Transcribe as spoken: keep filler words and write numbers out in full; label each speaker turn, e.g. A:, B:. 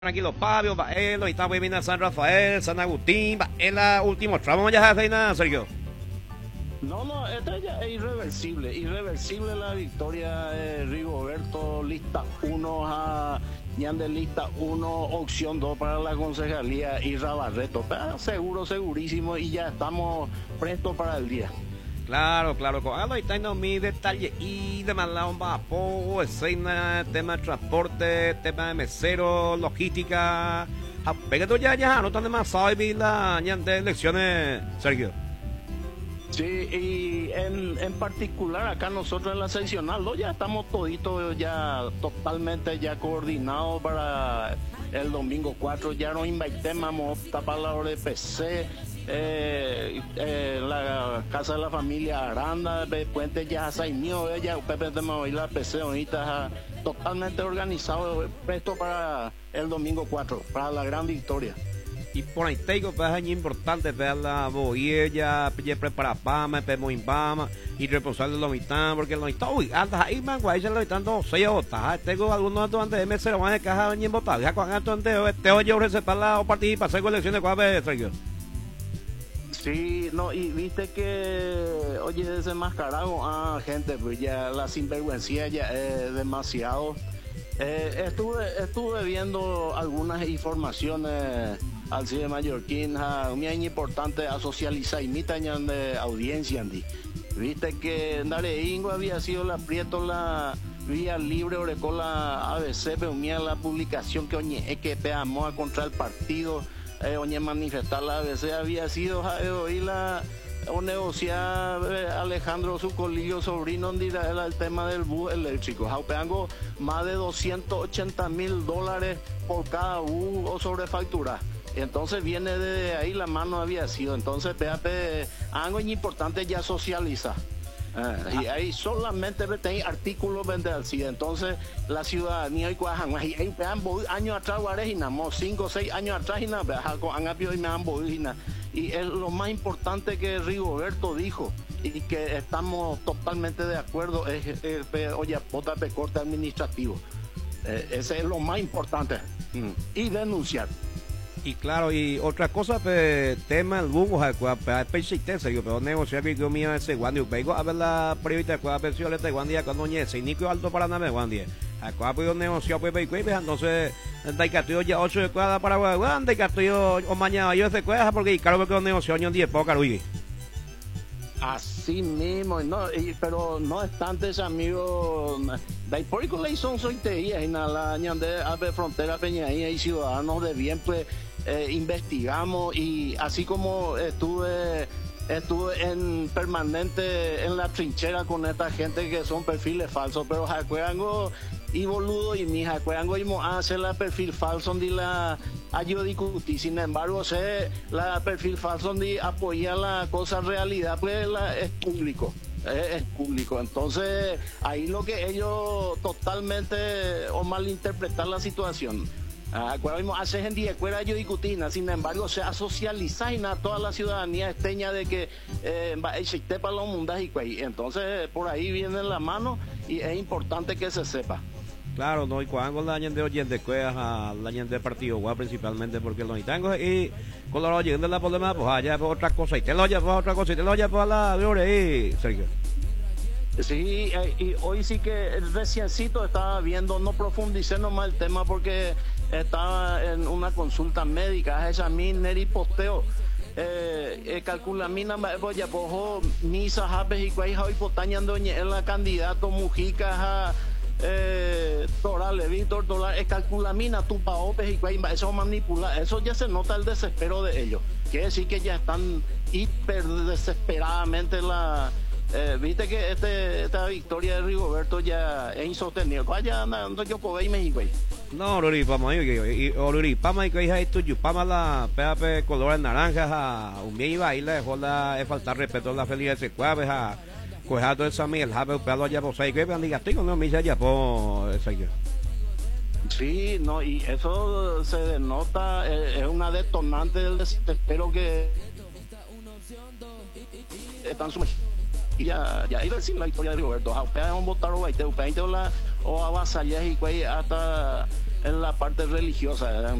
A: Tranquilo, Pablo, Baelo, y está bien San Rafael, San Agustín, Baela, último tramo ya hace nada, Sergio.
B: No, no, esta ya es irreversible, irreversible la victoria de Rigoberto, lista uno a Ñande, lista uno, opción dos para la concejalía y Barreto, pero seguro, segurísimo, y ya estamos prestos para el día.
A: Claro, claro, con algo está en mi detalle y de malao vapo, escena, tema de transporte, tema de mesero, logística. Pégate ya, ya, no están demasiado y la de elecciones, Sergio.
B: Sí, y en, en particular acá nosotros en la seccional, ¿no? Ya estamos toditos ya totalmente ya coordinados para el domingo cuatro, ya nos invitamos a tapar la hora de P C. Eh, eh, la casa de la familia Aranda, Puente ya Saimío, ya Pepe de Maui, la P C ahorita totalmente organizado, presto para el domingo cuatro, para la gran victoria.
A: Y por ahí tengo pues es importante ver la boella, ya preparar pama, pemo impama y reposar los mitán, porque los mitán, uy, andas ahí man, guay, se lo están dos seis botas, tengo algunos datos antes de M cero van a caja en botas, ya con antes antes te oye reservar la participación para hacer colecciones cuál vez, Sergio.
B: Sí, no, y viste que, oye, desenmascarado a ah, gente, pues ya la sinvergüencia ya es demasiado. Eh, estuve, estuve viendo algunas informaciones al cine mallorquín, muy importante a socializar y mitañan de audiencia, Andy. Viste que Nareingo había sido la Prieto la vía libre o la A B C, pero mira la publicación que oñe, que peamos contra el partido. Eh, oye, manifestar la A B C había sido hoy la o negociar eh, Alejandro su colillo sobrino era el tema del bus eléctrico. Jaupeango más de doscientos ochenta mil dólares por cada bus o sobrefactura. Entonces viene de ahí la mano había sido. Entonces P A P algo importante ya socializa. Uh, y ahí solamente hay artículos vender así. Entonces la ciudadanía y cuajan ahí años atrás guarejinamos cinco o seis años atrás y es lo más importante que Rigoberto dijo y que estamos totalmente de acuerdo es el oye pota de corte administrativo. Eh, ese es lo más importante. Mm. Y denunciar.
A: Y claro, y otra cosa, pues, tema el bugo, o sea, Sergio, pero negociar que yo mío ese guandio, vengo a ver la prevista, cuál versión de guandia, cuando ñe, se inicio alto para nave guandia. A cuál puedo negociar, pues, pues, entonces, de que ya ocho de cuadra para guandia, de que o mañana yo ese cuadra, porque claro que negoció en diez poca, Luis.
B: Así mismo, no, y, pero no obstante, amigos, de por qué le son soiteías en la de Ave Frontera Peñaía y ciudadanos de bien, pues eh, investigamos y así como estuve estuve en permanente en la trinchera con esta gente que son perfiles falsos, pero jacueango y boludo y mi jacueango y mo hace la perfil falso de la yo discutí, sin embargo sé la perfil falso donde apoya la cosa realidad, pues la, es público. Es público, entonces ahí lo que ellos totalmente o malinterpretar la situación. Acuérdate, hace en día cuera yo discutina, sin embargo se ha socializado a toda la ciudadanía esteña de que existe para los mundos y entonces por ahí viene la mano y es importante que se sepa.
A: Claro, no, y cuando la gente oye de cuevas a la gente de partido guau principalmente porque los tangos y con los oyentes de la problema pues allá por otra cosa y te lo llevas otra cosa y te lo llevas a la gloria y Sergio.
B: Sí, y hoy sí que reciencito estaba viendo, no profundicé nomás el tema porque estaba en una consulta médica, esa mi neri posteo. Eh, eh, calcula mina voy a pojo misa japes y cuay hoy potañando en la candidato Mujica eh, Torales, Víctor Toral, es calcula mina tu paopes y cuay eso manipula, eso ya se nota el desespero de ellos, quiere decir que ya están hiper desesperadamente la Eh, viste que este, esta victoria de Rigoberto ya es insostenible. Vaya, ando yo por ahí México.
A: No, Oruripama, y Oruripama, y que hija esto, Yupama la P A P colores naranjas, a un bien iba y le dejó la, es faltar respeto a la felicidad de Cuaves, a Cuejato de San Miguel, Jabe, Pedro allá por seis, que me diga, estoy con no me dice allá por Sergio.
B: Sí, no, y eso se denota, es, es una detonante del desespero que están sumergidos. Y ya, ya iba a decir la victoria de Rigoberto. Ustedes han votado o la o avasallas y hasta en la parte religiosa,